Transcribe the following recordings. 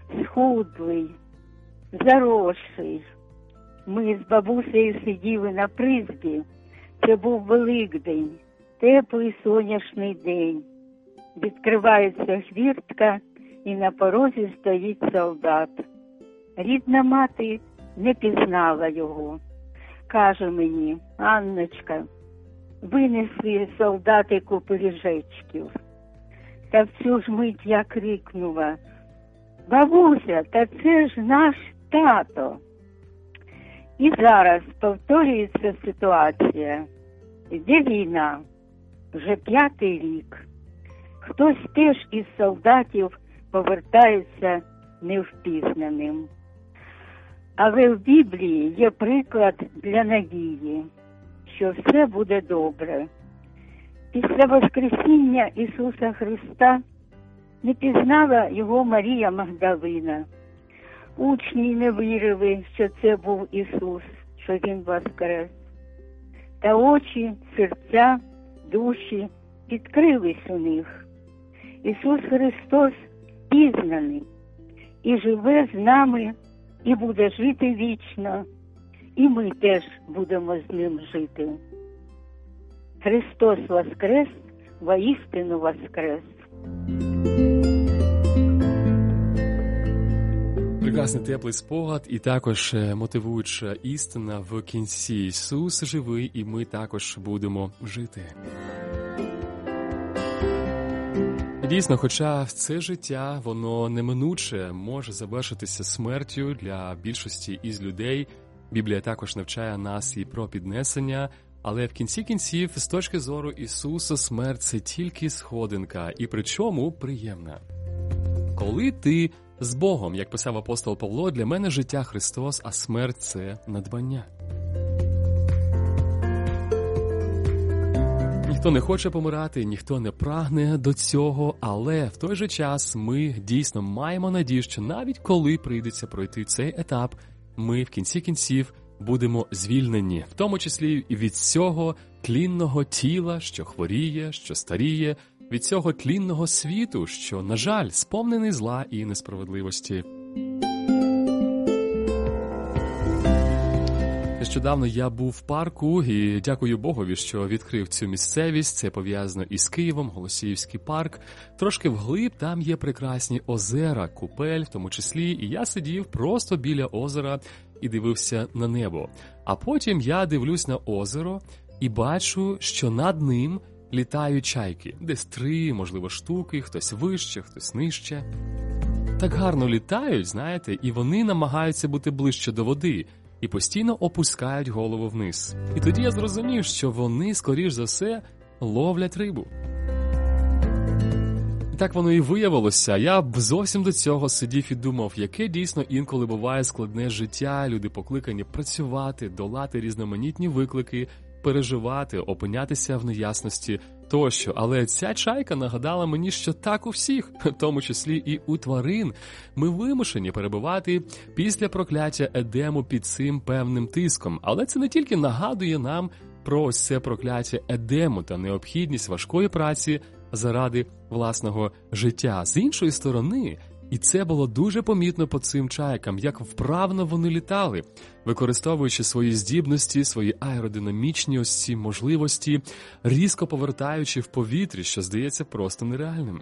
схудлий, заросший. Ми з бабусею сиділи на призбі. Це був Великдень, теплий сонячний день. Відкривається хвіртка, і на порозі стоїть солдат. Рідна мати не пізнала його. Каже мені: Анночка, винесли солдатику пиріжечків. Та в цю ж мить я крикнула: бабуся, та це ж наш тато. І зараз повторюється ситуація. Йде війна, вже 5-й рік. Хтось теж із солдатів повертається невпізнаним. Але в Біблії є приклад для надії, що все буде добре. Після Воскресіння Ісуса Христа не пізнала його Марія Магдалина. Учні не вірили, що це був Ісус, що Він воскрес. Та очі, серця, душі відкрились у них. Ісус Христос пізнаний і живе з нами, і буде жити вічно, і ми теж будемо з Ним жити. Христос воскрес, воістину воскрес. Прекрасний теплий спогад і також мотивуюча істина в кінці. Ісус живий, і ми також будемо жити. Дійсно, хоча це життя, воно неминуче може завершитися смертю для більшості із людей. Біблія також навчає нас і про піднесення, але в кінці кінців, з точки зору Ісуса, смерть – це тільки сходинка, і причому приємна. Коли ти з Богом, як писав апостол Павло, для мене життя Христос, а смерть – це надбання. Ніхто не хоче помирати, ніхто не прагне до цього, але в той же час ми дійсно маємо надію, що навіть коли прийдеться пройти цей етап, ми в кінці кінців будемо звільнені, в тому числі і від цього тлінного тіла, що хворіє, що старіє, від цього тлінного світу, що, на жаль, сповнений зла і несправедливості. Нещодавно я був в парку і дякую Богові, що відкрив цю місцевість. Це пов'язано із Києвом, Голосіївський парк. Трошки вглиб там є прекрасні озера, купель в тому числі, і я сидів просто біля озера і дивився на небо. А потім я дивлюсь на озеро і бачу, що над ним літають чайки. Десь 3, можливо, штуки, хтось вище, хтось нижче. Так гарно літають, знаєте, і вони намагаються бути ближче до води і постійно опускають голову вниз. І тоді я зрозумів, що вони, скоріш за все, ловлять рибу. І так воно і виявилося. Я б зовсім до цього сидів і думав, яке дійсно інколи буває складне життя, люди покликані працювати, долати різноманітні виклики, переживати, опинятися в неясності тощо. Але ця чайка нагадала мені, що так у всіх, в тому числі і у тварин, ми вимушені перебувати після прокляття Едему під цим певним тиском. Але це не тільки нагадує нам про ось це прокляття Едему та необхідність важкої праці заради власного життя. З іншої сторони, і це було дуже помітно по цим чайкам, як вправно вони літали, використовуючи свої здібності, свої аеродинамічні ось ці можливості, різко повертаючи в повітрі, що здається просто нереальним.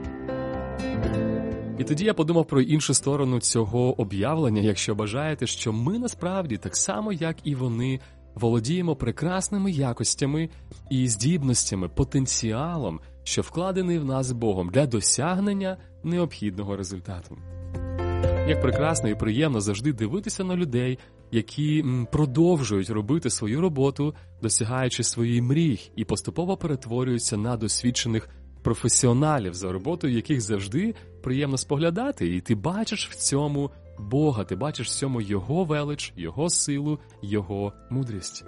І тоді я подумав про іншу сторону цього об'явлення, якщо бажаєте, що ми насправді, так само як і вони, володіємо прекрасними якостями і здібностями, потенціалом, що вкладений в нас Богом для досягнення необхідного результату. Як прекрасно і приємно завжди дивитися на людей, які продовжують робити свою роботу, досягаючи своїх мрій, і поступово перетворюються на досвідчених професіоналів, за роботою яких завжди приємно споглядати, і ти бачиш в цьому Бога, ти бачиш в цьому Його велич, Його силу, Його мудрість.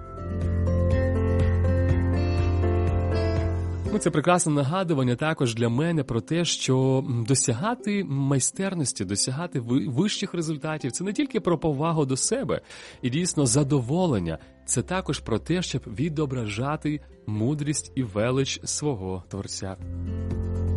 Це прекрасне нагадування також для мене про те, що досягати майстерності, досягати вищих результатів – це не тільки про повагу до себе і дійсно задоволення, це також про те, щоб відображати мудрість і велич свого Творця.